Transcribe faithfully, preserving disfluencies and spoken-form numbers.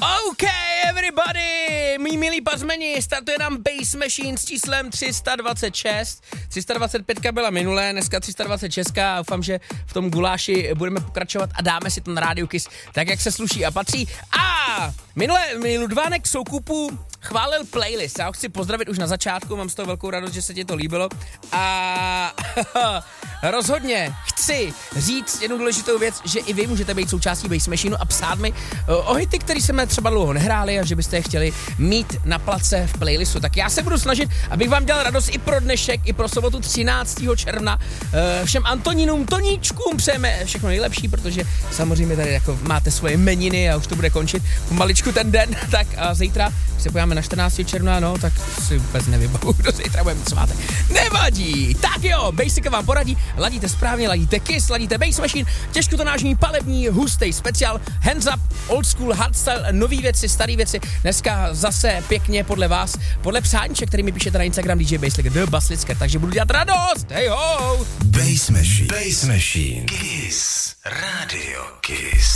OK, everybody, mý milí pazmeni, startuje nám Bass Machine s číslem tři sta dvacet šest. tři sta dvacet pět byla minulé, dneska tři sta dvacet šest a doufám, že v tom guláši budeme pokračovat a dáme si to na Radio Kiss, tak jak se sluší a patří. A minule mi Ludvánek Soukupu chválil playlist, já ho chci pozdravit už na začátku, mám z toho velkou radost, že se ti to líbilo a rozhodně chci říct jednu důležitou věc, že i vy můžete být součástí Bass Machineu a psát mi o hity, který jsme třeba dlouho nehráli a že byste je chtěli mít na place v playlistu. Tak já se budu snažit, abych vám dělal radost i pro dnešek, i pro sobotu třináctého června. Všem Antoninům, Toníčkům přejeme všechno nejlepší, protože samozřejmě tady jako máte svoje jmeniny a už to bude končit pomaličku ten den, tak a zítra se pojáme na čtrnáctého června, no, tak si vůbec nevybavu, kdo zítra budeme svátek. Nevadí! Tak jo, Basica vám poradí, ladíte správně, ladíte Kiss, ladíte Bass Machine, těžkotonážní, palební, hustý speciál, hands up, old school, hardstyle, nový věci, starý věci. Dneska zase pěkně podle vás, podle přáníček, který mi píšete na Instagram D J Basslicker, The Basslicker, takže budu dělat radost, hej ho! Bass Machine, Bass Machine, Kiss, Radio Kiss.